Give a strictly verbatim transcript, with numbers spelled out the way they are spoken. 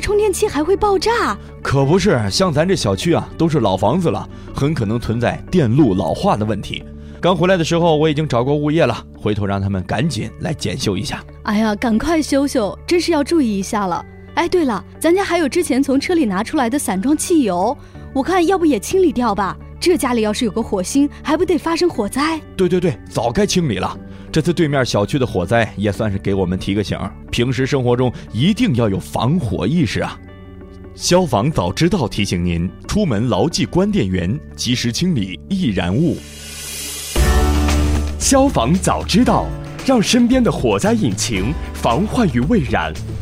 充电器还会爆炸？ 可不是，像咱这小区啊，都是老房子了，很可能存在电路老化的问题。刚回来的时候，我已经找过物业了，回头让他们赶紧来检修一下。 哎呀，赶快修修，真是要注意一下了。哎，对了，咱家还有之前从车里拿出来的散装汽油，我看要不也清理掉吧？这家里要是有个火星，还不得发生火灾？ 对对对，早该清理了。这次对面小区的火灾也算是给我们提个醒，平时生活中一定要有防火意识啊。消防早知道提醒您，出门牢记关电源，及时清理易燃物。 消防早知道，让身边的火灾引擎防患于未然。